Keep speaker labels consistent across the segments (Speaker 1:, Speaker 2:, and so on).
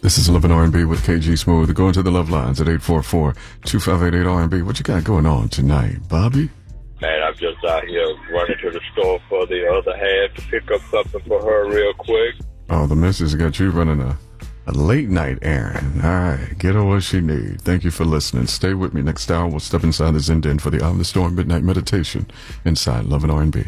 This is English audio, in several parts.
Speaker 1: This is Love and R&B with KG Smooth. Go into the love lines at 844-258-8-R&B. What you got going on tonight, Bobby?
Speaker 2: Man, I'm just out here running to the store for the other half to pick up something for her real quick.
Speaker 1: Oh, the missus got you running a late night errand. All right, get her what she needs. Thank you for listening. Stay with me. Next hour, we'll step inside the Zen Den for the Eye of the Storm Midnight Meditation inside Love and R&B.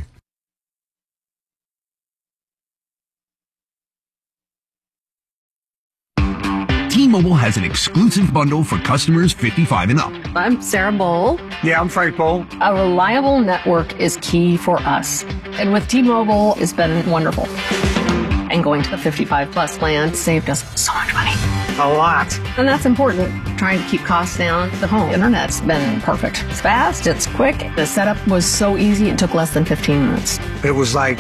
Speaker 3: T-Mobile has an exclusive bundle for customers 55 and up.
Speaker 4: I'm Sarah Bowl.
Speaker 5: Yeah, I'm Frank Bowl.
Speaker 4: A reliable network is key for us. And with T-Mobile, it's been wonderful. And going to the 55 plus plan saved us so much money.
Speaker 5: A lot.
Speaker 4: And that's important. Trying to keep costs down. The home internet's been perfect. It's fast, it's quick. The setup was so easy, it took less than 15 minutes.
Speaker 5: It was like,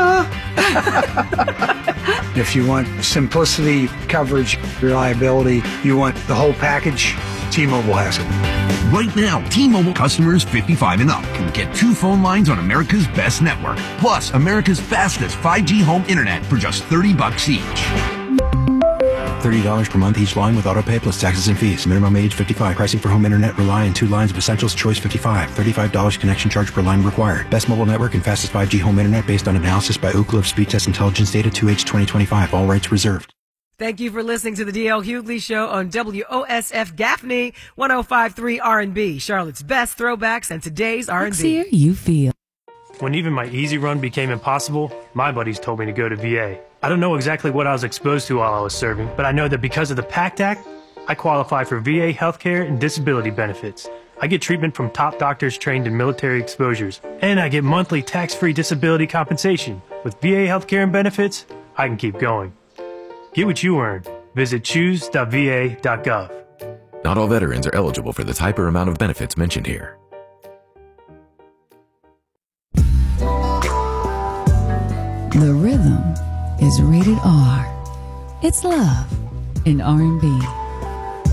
Speaker 5: If you want simplicity, coverage, reliability, you want the whole package, T-Mobile has it.
Speaker 3: Right now, T-Mobile customers 55 and up can get 2 phone lines on America's best network, plus America's fastest 5G home internet for just $30 each.
Speaker 6: $30 per month each line with autopay plus taxes and fees. Minimum age 55. Pricing for home internet rely on 2 lines of Essentials Choice 55. $35 connection charge per line required. Best mobile network and fastest 5G home internet based on analysis by Ookla of Speed Test Intelligence Data 2H 2025. All rights reserved.
Speaker 7: Thank you for listening to the D.L. Hughley Show on WOSF Gaffney 105.3 R&B. Charlotte's best throwbacks and today's R&B.
Speaker 8: Sexier you feel.
Speaker 9: When even my easy run became impossible, my buddies told me to go to VA. I don't know exactly what I was exposed to while I was serving, but I know that because of the PACT Act, I qualify for VA healthcare and disability benefits. I get treatment from top doctors trained in military exposures, and I get monthly tax-free disability compensation. With VA healthcare and benefits, I can keep going. Get what you earn. Visit choose.va.gov.
Speaker 10: Not all veterans are eligible for the type or amount of benefits mentioned here.
Speaker 8: The rhythm is rated R. It's love in R&B.